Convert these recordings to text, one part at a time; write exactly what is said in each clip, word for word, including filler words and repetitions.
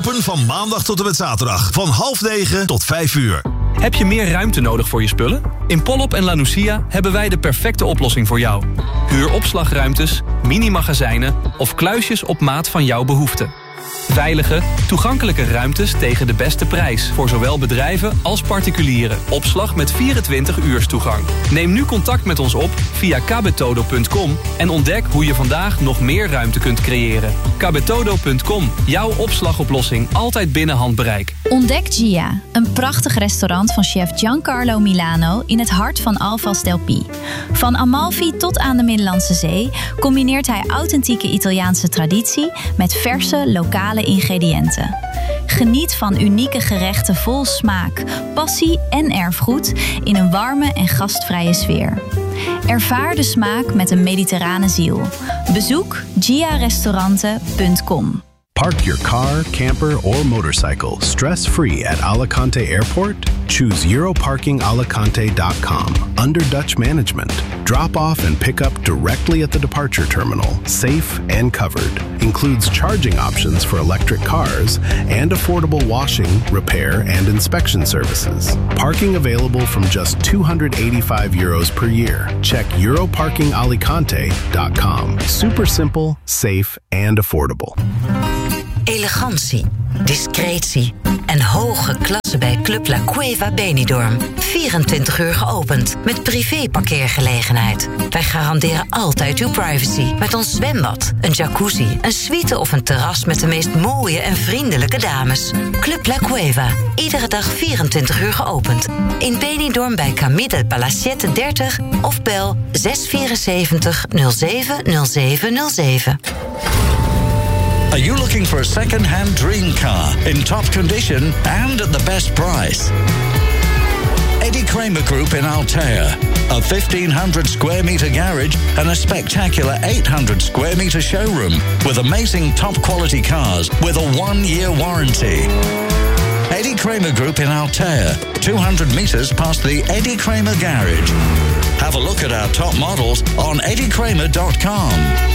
Open van maandag tot en met zaterdag. Van half negen tot vijf uur. Heb je meer ruimte nodig voor je spullen? In Polop en Lanusia hebben wij de perfecte oplossing voor jou. Huur opslagruimtes, mini-magazijnen of kluisjes op maat van jouw behoeften. Veilige, toegankelijke ruimtes tegen de beste prijs. Voor zowel bedrijven als particulieren. Opslag met vierentwintig uur toegang. Neem nu contact met ons op via kabetodo punt com en ontdek hoe je vandaag nog meer ruimte kunt creëren. kabetodo punt com, jouw opslagoplossing altijd binnen handbereik. Ontdek Gia, een prachtig restaurant van chef Giancarlo Milano in het hart van Alvas del Pi. Van Amalfi tot aan de Middellandse Zee combineert hij authentieke Italiaanse traditie met verse, lokale ingrediënten. Geniet van unieke gerechten vol smaak, passie en erfgoed in een warme en gastvrije sfeer. Ervaar de smaak met een mediterrane ziel. Bezoek gia restaurante punt com. Park your car, camper, or motorcycle stress-free at Alicante Airport? Choose euro parking alicante dot com under Dutch management. Drop off and pick up directly at the departure terminal, safe and covered. Includes charging options for electric cars and affordable washing, repair, and inspection services. Parking available from just two hundred eighty-five euros per year. Check euro parking alicante dot com. Super simple, safe, and affordable. Elegantie, discretie en hoge klasse bij Club La Cueva Benidorm. vierentwintig uur geopend met privé-parkeergelegenheid. Wij garanderen altijd uw privacy met ons zwembad, een jacuzzi, een suite of een terras met de meest mooie en vriendelijke dames. Club La Cueva, iedere dag vierentwintig uur geopend. In Benidorm bij Camí del Palacete dertig of bel zes vier zeven nul zeven nul zeven nul zeven. Are you looking for a second-hand dream car in top condition and at the best price? Eddie Kramer Group in Altea. A fifteen hundred square meter garage and a spectacular eight hundred square meter showroom with amazing top quality cars with a one-year warranty. Eddie Kramer Group in Altea. two hundred meters past the Eddie Kramer garage. Have a look at our top models on eddie kramer dot com.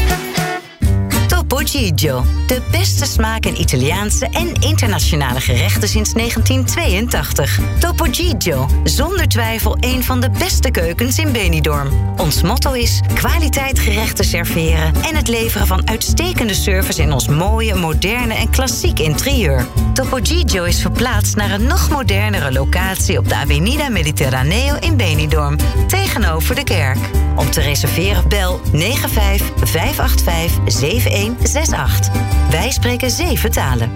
Topo Gigio. De beste smaak in Italiaanse en internationale gerechten sinds negentien tweeëntachtig. Topo Gigio. Zonder twijfel een van de beste keukens in Benidorm. Ons motto is kwaliteit gerechten serveren en het leveren van uitstekende service in ons mooie, moderne en klassiek interieur. Topo Gigio is verplaatst naar een nog modernere locatie op de Avenida Mediterraneo in Benidorm, tegenover de kerk. Om te reserveren bel negen vijf vijf acht vijf zeven een zes acht. Wij spreken zeven talen.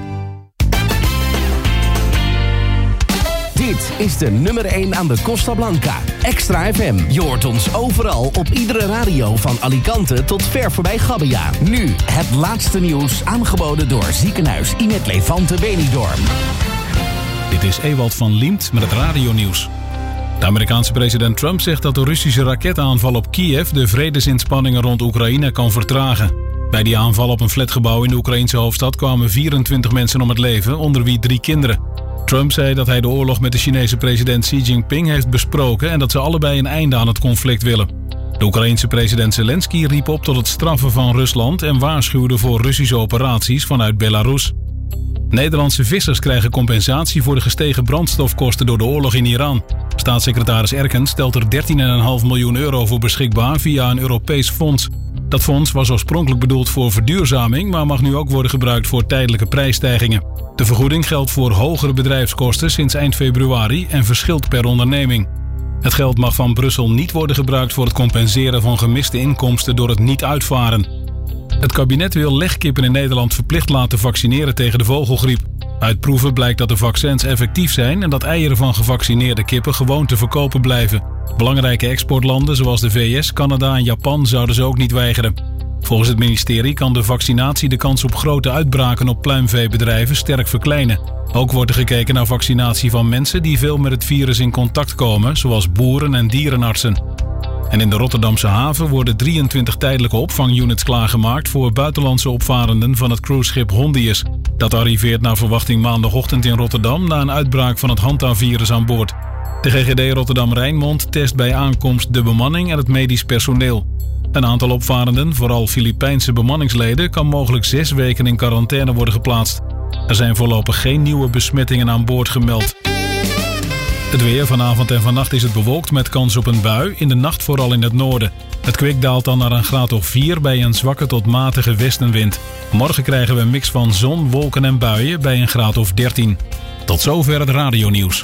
Dit is de nummer één aan de Costa Blanca. Extra F M. Je hoort ons overal op iedere radio van Alicante tot ver voorbij Gabbia. Nu het laatste nieuws aangeboden door ziekenhuis Inet Levante Benidorm. Dit is Ewald van Liemt met het radionieuws. De Amerikaanse president Trump zegt dat de Russische raketaanval op Kiev de vredesinspanningen rond Oekraïne kan vertragen. Bij die aanval op een flatgebouw in de Oekraïnse hoofdstad kwamen vierentwintig mensen om het leven, onder wie drie kinderen. Trump zei dat hij de oorlog met de Chinese president Xi Jinping heeft besproken en dat ze allebei een einde aan het conflict willen. De Oekraïense president Zelensky riep op tot het straffen van Rusland en waarschuwde voor Russische operaties vanuit Belarus. Nederlandse vissers krijgen compensatie voor de gestegen brandstofkosten door de oorlog in Iran. Staatssecretaris Erkens stelt er dertien komma vijf miljoen euro voor beschikbaar via een Europees fonds. Dat fonds was oorspronkelijk bedoeld voor verduurzaming, maar mag nu ook worden gebruikt voor tijdelijke prijsstijgingen. De vergoeding geldt voor hogere bedrijfskosten sinds eind februari en verschilt per onderneming. Het geld mag van Brussel niet worden gebruikt voor het compenseren van gemiste inkomsten door het niet uitvaren. Het kabinet wil legkippen in Nederland verplicht laten vaccineren tegen de vogelgriep. Uit proeven blijkt dat de vaccins effectief zijn en dat eieren van gevaccineerde kippen gewoon te verkopen blijven. Belangrijke exportlanden zoals de V S, Canada en Japan zouden ze ook niet weigeren. Volgens het ministerie kan de vaccinatie de kans op grote uitbraken op pluimveebedrijven sterk verkleinen. Ook wordt er gekeken naar vaccinatie van mensen die veel met het virus in contact komen, zoals boeren en dierenartsen. En in de Rotterdamse haven worden drieëntwintig tijdelijke opvangunits klaargemaakt voor buitenlandse opvarenden van het cruiseschip Hondius. Dat arriveert naar verwachting maandagochtend in Rotterdam na een uitbraak van het Hanta-virus aan boord. De G G D Rotterdam-Rijnmond test bij aankomst de bemanning en het medisch personeel. Een aantal opvarenden, vooral Filipijnse bemanningsleden, kan mogelijk zes weken in quarantaine worden geplaatst. Er zijn voorlopig geen nieuwe besmettingen aan boord gemeld. Het weer. Vanavond en vannacht is het bewolkt met kans op een bui. In de nacht vooral in het noorden. Het kwik daalt dan naar een graad of vier bij een zwakke tot matige westenwind. Morgen krijgen we een mix van zon, wolken en buien bij een graad of dertien. Tot zover het radionieuws.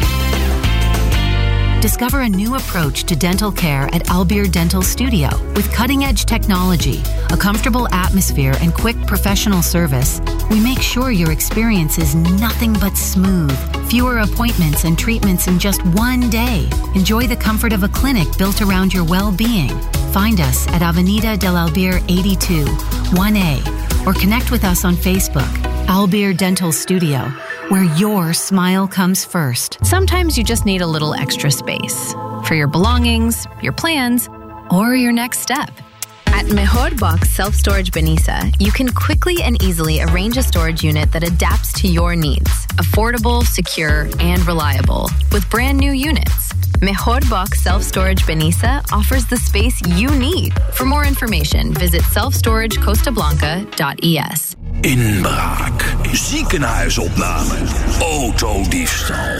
Discover a new approach to dental care at Albeer Dental Studio. With cutting-edge technology, a comfortable atmosphere, and quick professional service, we make sure your experience is nothing but smooth. Fewer appointments and treatments in just one day. Enjoy the comfort of a clinic built around your well-being. Find us at Avenida del Albeer eighty-two, one A, or connect with us on Facebook, Albeer Dental Studio, where your smile comes first. Sometimes you just need a little extra space for your belongings, your plans, or your next step. At Mejor Box Self-Storage Benissa, you can quickly and easily arrange a storage unit that adapts to your needs. Affordable, secure, and reliable. With brand new units, Mejor Box Self-Storage Benissa offers the space you need. For more information, visit self storage costa blanca dot e s. Inbraak, ziekenhuisopname, autodiefstal.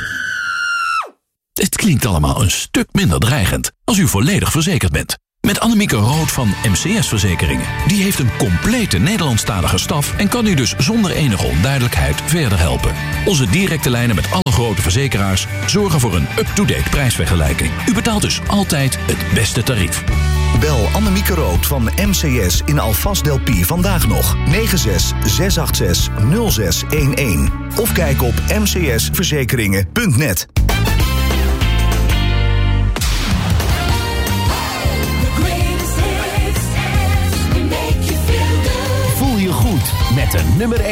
Het klinkt allemaal een stuk minder dreigend als u volledig verzekerd bent. Met Annemieke Rood van M C S Verzekeringen. Die heeft een complete Nederlandstalige staf en kan u dus zonder enige onduidelijkheid verder helpen. Onze directe lijnen met alle grote verzekeraars zorgen voor een up-to-date prijsvergelijking. U betaalt dus altijd het beste tarief. Bel Annemieke Rood van M C S in Alvast del Pi vandaag nog negen zes zes acht zes nul zes een een of kijk op m c s verzekeringen punt net. Voel je goed met de nummer één.